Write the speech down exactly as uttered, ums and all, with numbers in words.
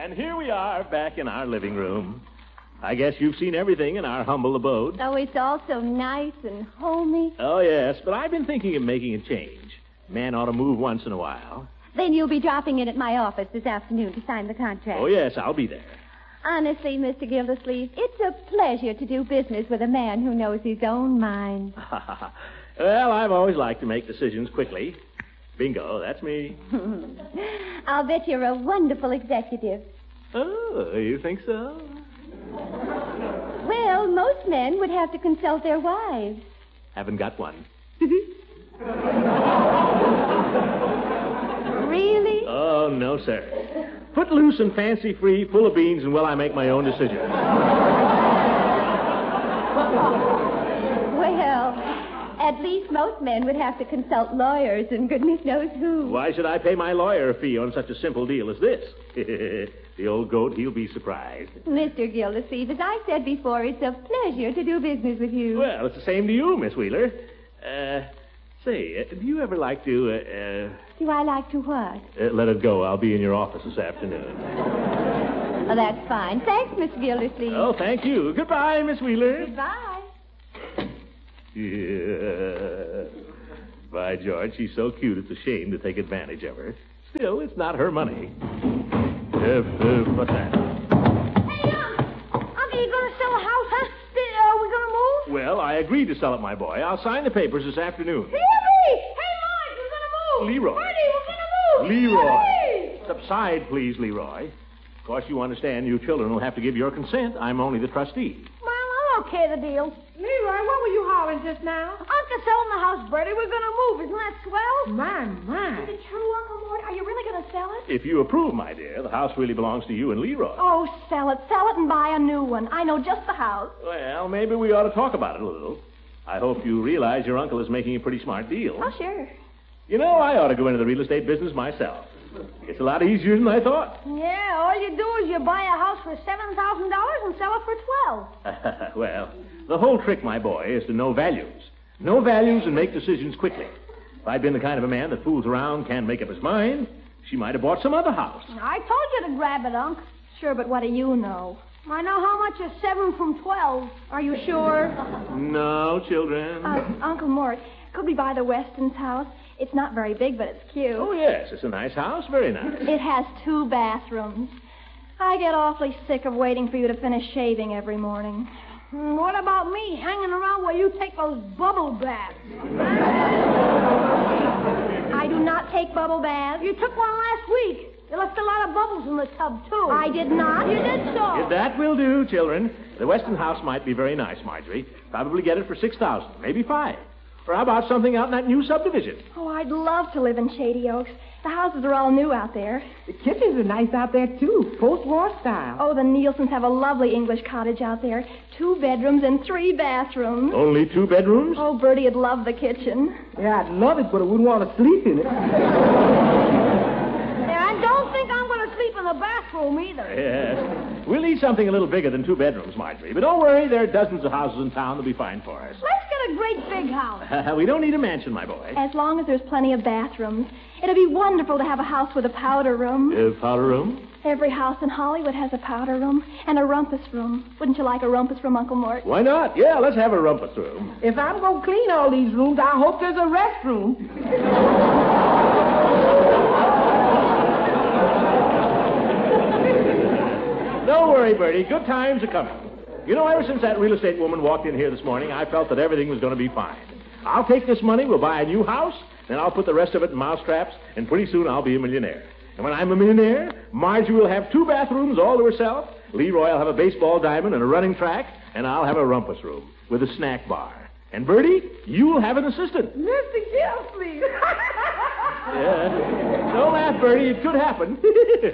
And here we are back in our living room. I guess you've seen everything in our humble abode. Oh, it's all so nice and homey. Oh, yes, but I've been thinking of making a change. Man ought to move once in a while. Then you'll be dropping in at my office this afternoon to sign the contract. Oh, yes, I'll be there. Honestly, Mister Gildersleeve, it's a pleasure to do business with a man who knows his own mind. Well, I've always liked to make decisions quickly. Bingo, that's me. I'll bet you're a wonderful executive. Oh, you think so? Well, most men would have to consult their wives. Haven't got one. Really? Oh, no, sir. Footloose and fancy-free, full of beans, and will I make my own decision? Well, at least most men would have to consult lawyers and goodness knows who. Why should I pay my lawyer a fee on such a simple deal as this? The old goat, he'll be surprised. Mister Gildersleeve, as I said before, it's a pleasure to do business with you. Well, it's the same to you, Miss Wheeler. Uh, say, uh, do you ever like to, uh, uh... Do I like to what? Uh, let it go. I'll be in your office this afternoon. Oh, that's fine. Thanks, Miss Gildersleeve. Oh, thank you. Goodbye, Miss Wheeler. Goodbye. Yeah. By George, she's so cute it's a shame to take advantage of her. Still, it's not her money. Uh, uh, what's that? Hey, Unc! Uncle, you gonna sell a house, huh? Are we gonna move? Well, I agreed to sell it, my boy. I'll sign the papers this afternoon. Really? Hey, Marge, we're gonna move! Leroy. Bertie, we're gonna move! Leroy. Bertie! Subside, please, Leroy. Of course, you understand you children will have to give your consent. I'm only the trustee. Well, I'll okay the deal. Leroy, what were you hollering just now? Uncle selling the house, Bertie. We're gonna move. Isn't that swell? My, my. Is it true, Uncle Mort? Are you really gonna sell it? If you approve, my dear, the house really belongs to you and Leroy. Oh, sell it. Sell it and buy a new one. I know just the house. Well, maybe we ought to talk about it a little. I hope you realize your uncle is making a pretty smart deal. Oh, sure. You know, I ought to go into the real estate business myself. It's a lot easier than I thought. Yeah, all you do is you buy a house for seven thousand dollars and sell it for twelve. Well, the whole trick, my boy, is to know values. Know values and make decisions quickly. If I'd been the kind of a man that fools around, can't make up his mind, she might have bought some other house. I told you to grab it, Unc. Sure, but what do you know? I know how much is seven from twelve. Are you sure? No, children. Uh, Uncle Mort, could we buy the Weston's house? It's not very big, but it's cute. Oh, yes, it's a nice house. Very nice. It has two bathrooms. I get awfully sick of waiting for you to finish shaving every morning. Hmm, what about me hanging around while you take those bubble baths? I do not take bubble baths. You took one last week. You left a lot of bubbles in the tub, too. I did not. You did so. That will do, children. The Weston house might be very nice, Marjorie. Probably get it for six thousand dollars, maybe five. Or how about something out in that new subdivision? Oh, I'd love to live in Shady Oaks. The houses are all new out there. The kitchens are nice out there, too. Post-war style. Oh, the Nielsen's have a lovely English cottage out there. Two bedrooms and three bathrooms. Only two bedrooms? Oh, Bertie'd love the kitchen. Yeah, I'd love it, but I wouldn't want to sleep in it. Yeah, I don't think I'm going to sleep in the bathroom either. Yes. We'll need something a little bigger than two bedrooms, Marjorie. But don't worry, there are dozens of houses in town that'll be fine for us. Let's get a great big house. We don't need a mansion, my boy. As long as there's plenty of bathrooms. It'd be wonderful to have a house with a powder room. Uh, powder room? Every house in Hollywood has a powder room and a rumpus room. Wouldn't you like a rumpus room, Uncle Mort? Why not? Yeah, let's have a rumpus room. If I'm going to clean all these rooms, I hope there's a restroom. Don't worry, Bertie. Good times are coming. You know, ever since that real estate woman walked in here this morning, I felt that everything was going to be fine. I'll take this money, we'll buy a new house, then I'll put the rest of it in mousetraps, and pretty soon I'll be a millionaire. And when I'm a millionaire, Margie will have two bathrooms all to herself, Leroy will have a baseball diamond and a running track, and I'll have a rumpus room with a snack bar. And Bertie, you'll have an assistant. Mister Gildersleeve. Yeah. Don't laugh, Bertie. It could happen.